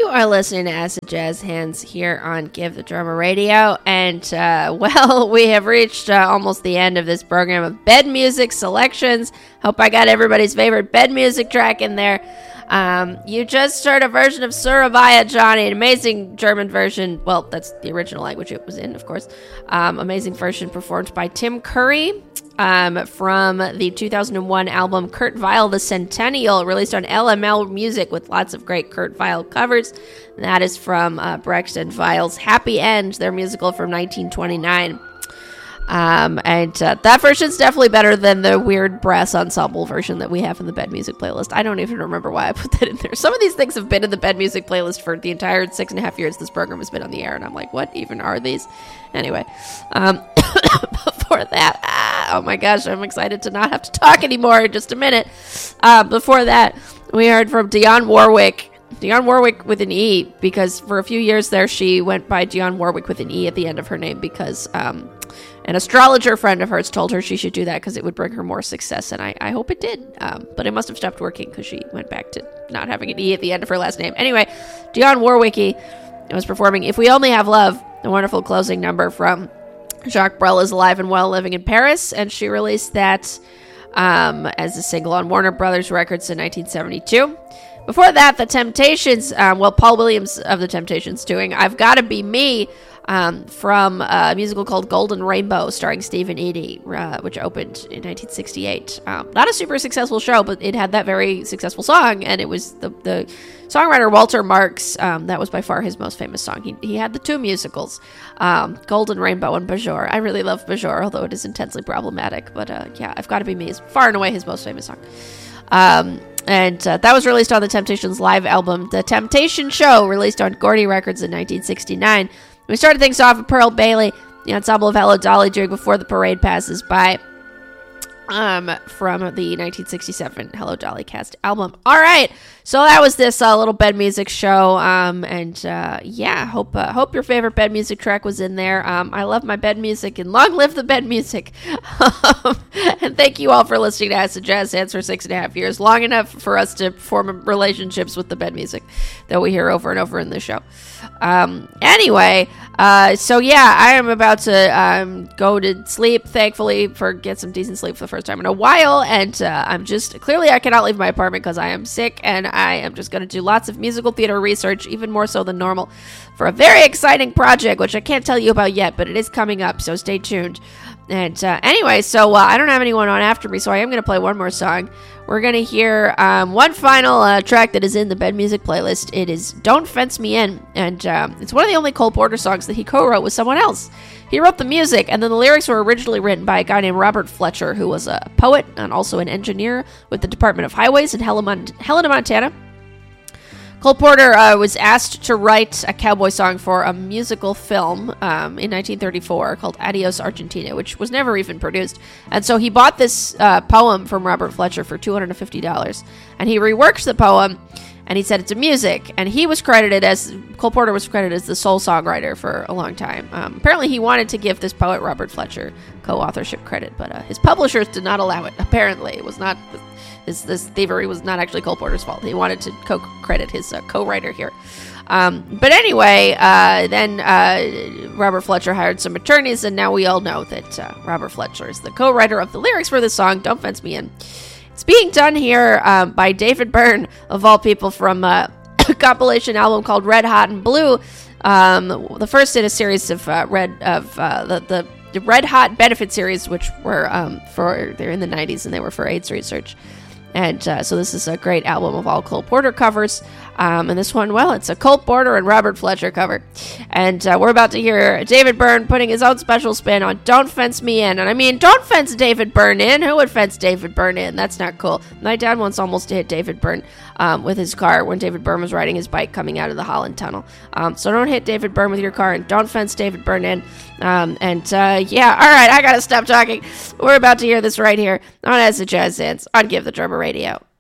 You are listening to Acid Jazz Hands here on Give the Drummer Radio, and, we have reached almost the end of this program of bed music selections. Hope I got everybody's favorite bed music track in there. You just heard a version of Surabaya Johnny, an amazing German version. Well, that's the original language it was in, of course. Amazing version performed by Tim Curry from the 2001 album Kurt Weill, The Centennial, released on LML Music with lots of great Kurt Weill covers. And that is from Brecht and Weill's Happy End, their musical from 1929. That version's definitely better than the weird brass ensemble version that we have in the bed music playlist. I don't even remember why I put that in there. Some of these things have been in the bed music playlist for the entire 6.5 years this program has been on the air, and I'm like, what even are these? Anyway, before that, oh my gosh, I'm excited to not have to talk anymore in just a minute. Before that, we heard from Dionne Warwick with an E, because for a few years there, she went by Dionne Warwick with an E at the end of her name because, an astrologer friend of hers told her she should do that because it would bring her more success, and I hope it did. But it must have stopped working because she went back to not having an E at the end of her last name. Anyway, Dionne Warwick was performing If We Only Have Love, a wonderful closing number from Jacques Brel Is Alive and Well Living in Paris, and she released that as a single on Warner Brothers Records in 1972. Before that, The Temptations, Paul Williams of The Temptations doing I've Gotta Be Me, from a musical called Golden Rainbow starring Stephen Eady, which opened in 1968. Not a super successful show, but it had that very successful song, and it was the songwriter Walter Marks. That was by far his most famous song. He had the two musicals, Golden Rainbow and Bajor. I really love Bajor, although it is intensely problematic, but I've Gotta Be Me is far and away his most famous song. That was released on the Temptations live album, The Temptation Show, released on Gordy Records in 1969. We started things off with Pearl Bailey, the ensemble of Hello Dolly doing Before the Parade Passes By, from the 1967 Hello Dolly cast album. All right, so that was this little bed music show, hope your favorite bed music track was in there. I love my bed music, and long live the bed music. And thank you all for listening to Acid Jazz Hands for 6.5 years, long enough for us to form relationships with the bed music that we hear over and over in the show. I am about to go to sleep, thankfully, get some decent sleep for the first time in a while, and I cannot leave my apartment because I am sick, and I am just going to do lots of musical theater research, even more so than normal, for a very exciting project, which I can't tell you about yet, but it is coming up, so stay tuned. And I don't have anyone on after me, so I am going to play one more song. We're going to hear one final track that is in the bed music playlist. It is Don't Fence Me In, and it's one of the only Cole Porter songs that he co-wrote with someone else. He wrote the music, and then the lyrics were originally written by a guy named Robert Fletcher, who was a poet and also an engineer with the Department of Highways in Helena, Montana. Cole Porter was asked to write a cowboy song for a musical film in 1934 called Adios Argentina, which was never even produced. And so he bought this poem from Robert Fletcher for $250, and he reworked the poem, and he said it's a music. And Cole Porter was credited as the sole songwriter for a long time. Apparently he wanted to give this poet Robert Fletcher co-authorship credit, but his publishers did not allow it. Apparently it was not... This thievery was not actually Cole Porter's fault. He wanted to credit his co-writer here. Then Robert Fletcher hired some attorneys, and now we all know that Robert Fletcher is the co-writer of the lyrics for this song, Don't Fence Me In. It's being done here by David Byrne, of all people, from a compilation album called Red Hot and Blue, the first in a series of the Red Hot benefit series, which were they're in the 90s, and they were for AIDS research. And so this is a great album of all Cole Porter covers. And this one, it's a Cole Porter and Robert Fletcher cover. And we're about to hear David Byrne putting his own special spin on Don't Fence Me In. And I mean, don't fence David Byrne in. Who would fence David Byrne in? That's not cool. My dad once almost hit David Byrne with his car when David Byrne was riding his bike coming out of the Holland Tunnel. So don't hit David Byrne with your car, and don't fence David Byrne in. All right, I gotta stop talking. We're about to hear this right here on Acid Jazz Hands on Give the Drummer Radio.